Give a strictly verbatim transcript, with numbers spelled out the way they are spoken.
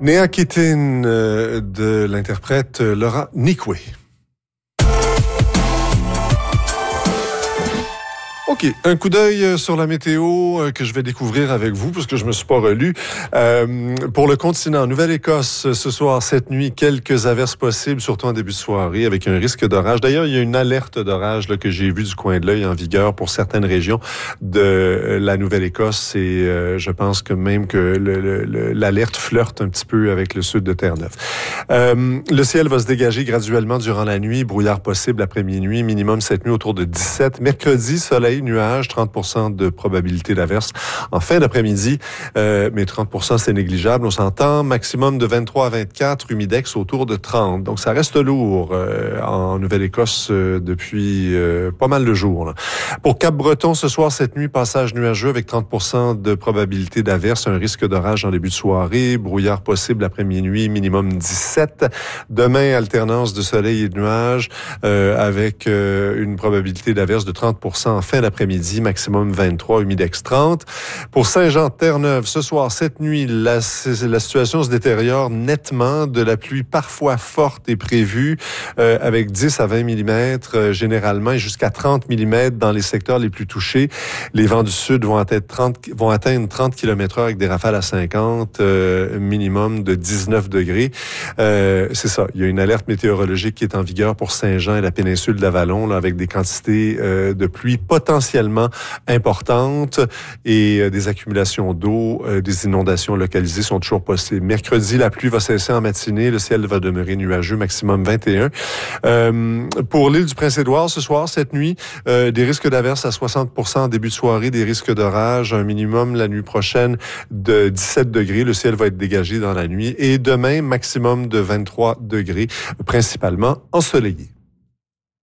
Néa Kitin euh, de l'interprète Laura Nikwe. OK, un coup d'œil sur la météo que je vais découvrir avec vous, parce que je me suis pas relu. Euh, pour le continent, Nouvelle-Écosse, ce soir, cette nuit, quelques averses possibles, surtout en début de soirée, avec un risque d'orage. D'ailleurs, il y a une alerte d'orage là, que j'ai vue du coin de l'œil en vigueur pour certaines régions de la Nouvelle-Écosse. Et euh, je pense que même que le, le, le, l'alerte flirte un petit peu avec le sud de Terre-Neuve. Euh, le ciel va se dégager graduellement durant la nuit, brouillard possible après minuit, minimum cette nuit autour de dix-sept. Mercredi, soleil, nuages, trente pour cent de probabilité d'averse en fin d'après-midi, euh, mais trente pour cent c'est négligeable. On s'entend, maximum de vingt-trois à vingt-quatre, humidex autour de trente. Donc ça reste lourd euh, en Nouvelle-Écosse euh, depuis euh, pas mal de jours. Là. Pour Cap-Breton, ce soir, cette nuit, passage nuageux avec trente pour cent de probabilité d'averse, un risque d'orage en début de soirée, brouillard possible après minuit, minimum dix-sept. Demain, alternance de soleil et de nuages euh, avec euh, une probabilité d'averse de trente pour cent en fin d'après-midi, maximum vingt-trois, humidex trente. Pour Saint-Jean-Terre-Neuve, ce soir, cette nuit, la, la situation se détériore nettement. De la pluie parfois forte est prévue, euh, avec dix à vingt millimètres euh, généralement et jusqu'à trente millimètres dans les secteurs les plus touchés. Les vents du sud vont atteindre trente, vont atteindre trente kilomètres heure avec des rafales à cinquante, euh, minimum de dix-neuf degrés. Euh, c'est ça, il y a une alerte météorologique qui est en vigueur pour Saint-Jean et la péninsule d'Avalon, là, avec des quantités euh, de pluie potentiellement importantes et euh, des accumulations d'eau, euh, des inondations localisées sont toujours possibles. Mercredi, la pluie va cesser en matinée, le ciel va demeurer nuageux, maximum vingt et un. Euh, pour l'île du Prince-Édouard, ce soir, cette nuit, euh, des risques d'averse à soixante pour cent en début de soirée, des risques d'orage, un minimum la nuit prochaine de dix-sept degrés, le ciel va être dégagé dans la nuit et demain, maximum de vingt-trois degrés, principalement ensoleillé.